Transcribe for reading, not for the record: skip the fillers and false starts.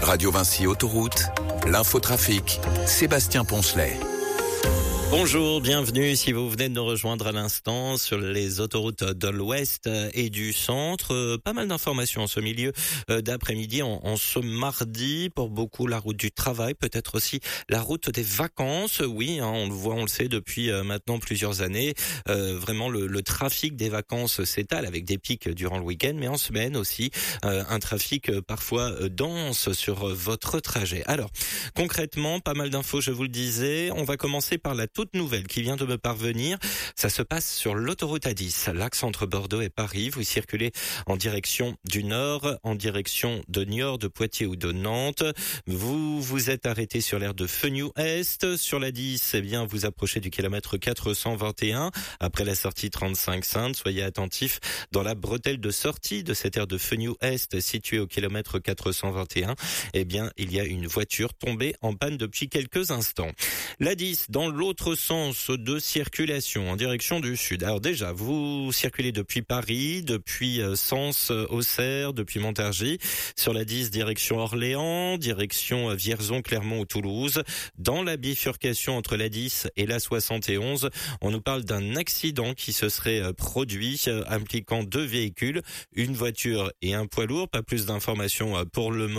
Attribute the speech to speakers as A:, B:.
A: Radio Vinci Autoroute, l'infotrafic, Sébastien Poncelet.
B: Bonjour, bienvenue si vous venez de nous rejoindre à l'instant sur les autoroutes de l'Ouest et du Centre. Pas mal d'informations en ce milieu d'après-midi, en ce mardi. Pour beaucoup, la route du travail, peut-être aussi la route des vacances. Oui, on le voit, on le sait depuis maintenant plusieurs années. Vraiment, le trafic des vacances s'étale avec des pics durant le week-end, mais en semaine aussi, un trafic parfois dense sur votre trajet. Alors, concrètement, pas mal d'infos, je vous le disais. On va commencer par la toute nouvelle qui vient de me parvenir. Ça se passe sur l'autoroute A10, l'axe entre Bordeaux et Paris. Vous circulez en direction du nord, en direction de Niort, de Poitiers ou de Nantes. Vous vous êtes arrêté sur l'aire de Fenioux-Est. Sur la 10, eh bien, vous approchez du kilomètre 421. Après la sortie 35 Sainte, soyez attentifs dans la bretelle de sortie de cette aire de Fenioux-Est située au kilomètre 421. Eh bien, il y a une voiture tombée en panne depuis quelques instants. La 10, dans l'autre sens de circulation, en direction du sud. Alors déjà, vous circulez depuis Paris, depuis Sens, Auxerre, depuis Montargis, sur la 10, direction Orléans, direction Vierzon, Clermont ou Toulouse. Dans la bifurcation entre la 10 et la 71, on nous parle d'un accident qui se serait produit, impliquant deux véhicules, une voiture et un poids lourd. Pas plus d'informations pour le moment.